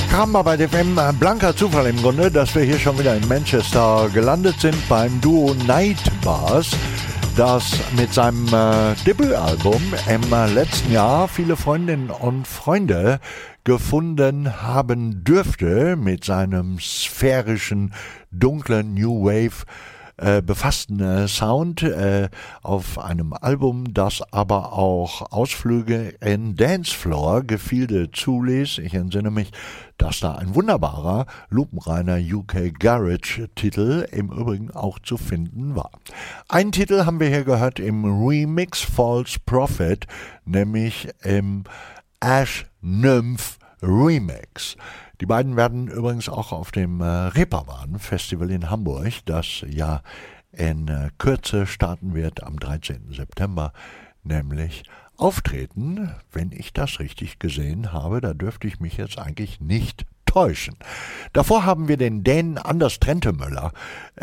Karamba bei FM. Blanker Zufall im Grunde, dass wir hier schon wieder in Manchester gelandet sind beim Duo Nightbars, das mit seinem Debütalbum im letzten Jahr viele Freundinnen und Freunde gefunden haben dürfte, mit seinem sphärischen, dunklen New Wave befassten Sound auf einem Album, das aber auch Ausflüge in Dancefloor-Gefilde zuließ. Ich entsinne mich, dass da ein wunderbarer, lupenreiner UK Garage-Titel im Übrigen auch zu finden war. Einen Titel haben wir hier gehört im Remix False Prophet, nämlich im Ash Nymph Remix. Die beiden werden übrigens auch auf dem Reeperbahn Festival in Hamburg, das ja in Kürze starten wird am 13. September, nämlich auftreten, wenn ich das richtig gesehen habe. Da dürfte ich mich jetzt eigentlich nicht täuschen. Davor haben wir den Dänen Anders Trentemøller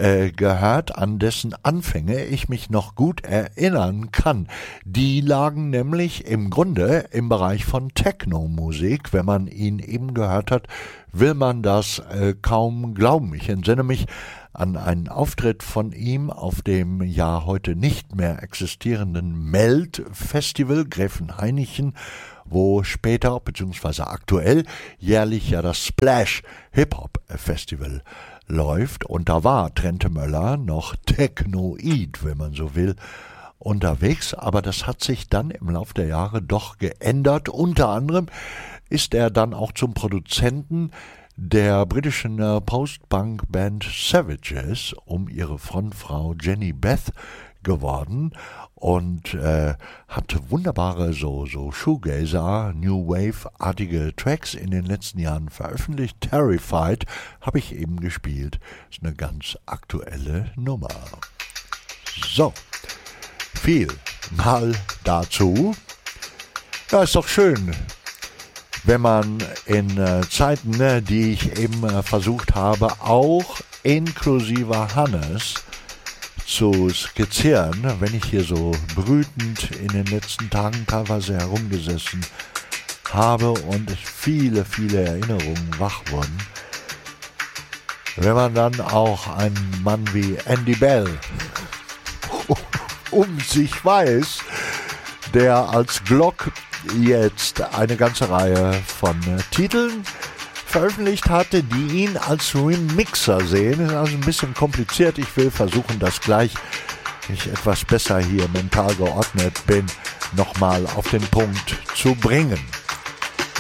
gehört, an dessen Anfänge ich mich noch gut erinnern kann. Die lagen nämlich im Grunde im Bereich von Techno-Musik. Wenn man ihn eben gehört hat, will man das kaum glauben. Ich entsinne mich an einen Auftritt von ihm auf dem ja heute nicht mehr existierenden Melt-Festival Gräfenhainichen, wo später bzw. aktuell jährlich ja das Splash Hip-Hop-Festival läuft. Und da war Trentemøller noch Technoid, wenn man so will, unterwegs. Aber das hat sich dann im Laufe der Jahre doch geändert. Unter anderem ist er dann auch zum Produzenten der britischen Post-Punk-Band Savages um ihre Frontfrau Jenny Beth geworden und hat wunderbare so Shoegazer, New Wave-artige Tracks in den letzten Jahren veröffentlicht. Terrified habe ich eben gespielt. Ist eine ganz aktuelle Nummer. So, viel mal dazu. Ja, ist doch schön, wenn man in Zeiten, die ich eben versucht habe, auch inklusive Hannes zu skizzieren, wenn ich hier so brütend in den letzten Tagen teilweise herumgesessen habe und viele, viele Erinnerungen wach wurden. Wenn man dann auch einen Mann wie Andy Bell um sich weiß, der als Glock jetzt eine ganze Reihe von Titeln veröffentlicht hatte, die ihn als Remixer sehen. Das ist also ein bisschen kompliziert. Ich will versuchen, das gleich, wenn ich etwas besser hier mental geordnet bin, nochmal auf den Punkt zu bringen.